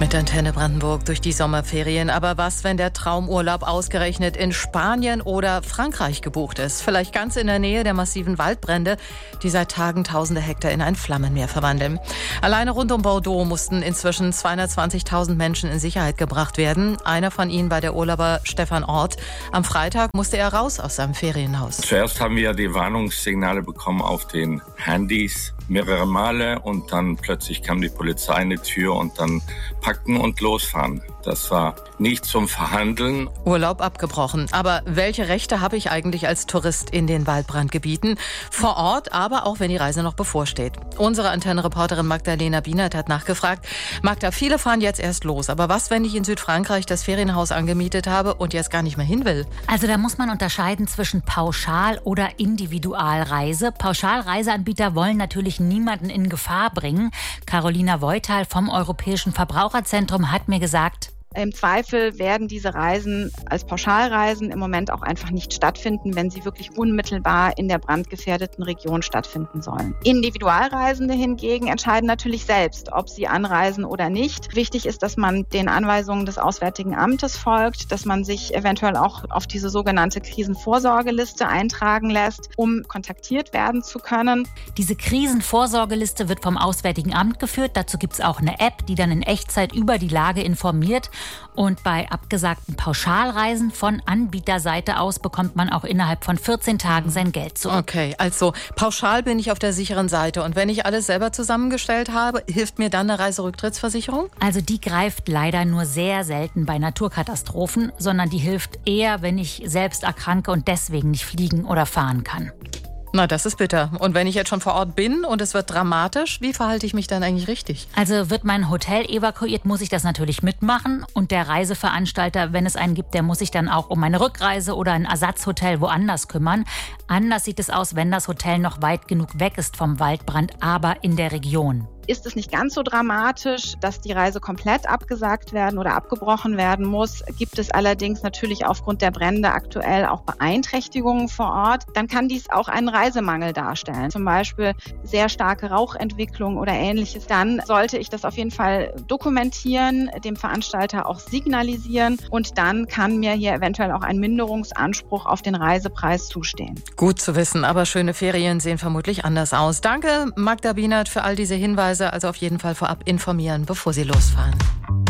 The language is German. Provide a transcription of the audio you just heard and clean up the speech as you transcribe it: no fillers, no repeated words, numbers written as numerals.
Mit Antenne Brandenburg durch die Sommerferien. Aber was, wenn der Traumurlaub ausgerechnet in Spanien oder Frankreich gebucht ist? Vielleicht ganz in der Nähe der massiven Waldbrände, die seit Tagen tausende Hektar in ein Flammenmeer verwandeln. Alleine rund um Bordeaux mussten inzwischen 220.000 Menschen in Sicherheit gebracht werden. Einer von ihnen war der Urlauber Stefan Ort. Am Freitag musste er raus aus seinem Ferienhaus. Zuerst haben wir die Warnungssignale bekommen auf den Handys, mehrere Male, und dann plötzlich kam die Polizei an die Tür und dann packen und losfahren. Das war nicht zum Verhandeln. Urlaub abgebrochen. Aber welche Rechte habe ich eigentlich als Tourist in den Waldbrandgebieten? Vor Ort, aber auch wenn die Reise noch bevorsteht. Unsere Antenne-Reporterin Magdalena Bienert hat nachgefragt. Magda, viele fahren jetzt erst los. Aber was, wenn ich in Südfrankreich das Ferienhaus angemietet habe und jetzt gar nicht mehr hin will? Also da muss man unterscheiden zwischen Pauschal- oder Individualreise. Pauschalreiseanbieter wollen natürlich niemanden in Gefahr bringen. Carolina Voital vom Europäischen Verbraucherzentrum hat mir gesagt: Im Zweifel werden diese Reisen als Pauschalreisen im Moment auch einfach nicht stattfinden, wenn sie wirklich unmittelbar in der brandgefährdeten Region stattfinden sollen. Individualreisende hingegen entscheiden natürlich selbst, ob sie anreisen oder nicht. Wichtig ist, dass man den Anweisungen des Auswärtigen Amtes folgt, dass man sich eventuell auch auf diese sogenannte Krisenvorsorgeliste eintragen lässt, um kontaktiert werden zu können. Diese Krisenvorsorgeliste wird vom Auswärtigen Amt geführt. Dazu gibt es auch eine App, die dann in Echtzeit über die Lage informiert. Und bei abgesagten Pauschalreisen von Anbieterseite aus bekommt man auch innerhalb von 14 Tagen sein Geld zurück. Okay, also pauschal bin ich auf der sicheren Seite. Und wenn ich alles selber zusammengestellt habe, hilft mir dann eine Reiserücktrittsversicherung? Also die greift leider nur sehr selten bei Naturkatastrophen, sondern die hilft eher, wenn ich selbst erkranke und deswegen nicht fliegen oder fahren kann. Na, das ist bitter. Und wenn ich jetzt schon vor Ort bin und es wird dramatisch, wie verhalte ich mich dann eigentlich richtig? Also wird mein Hotel evakuiert, muss ich das natürlich mitmachen. Und der Reiseveranstalter, wenn es einen gibt, der muss sich dann auch um meine Rückreise oder ein Ersatzhotel woanders kümmern. Anders sieht es aus, wenn das Hotel noch weit genug weg ist vom Waldbrand, aber in der Region. Ist es nicht ganz so dramatisch, dass die Reise komplett abgesagt werden oder abgebrochen werden muss, gibt es allerdings natürlich aufgrund der Brände aktuell auch Beeinträchtigungen vor Ort, dann kann dies auch einen Reisemangel darstellen. Zum Beispiel sehr starke Rauchentwicklung oder Ähnliches. Dann sollte ich das auf jeden Fall dokumentieren, dem Veranstalter auch signalisieren, und dann kann mir hier eventuell auch ein Minderungsanspruch auf den Reisepreis zustehen. Gut zu wissen, aber schöne Ferien sehen vermutlich anders aus. Danke, Magda Bienert, für all diese Hinweise. Also auf jeden Fall vorab informieren, bevor Sie losfahren.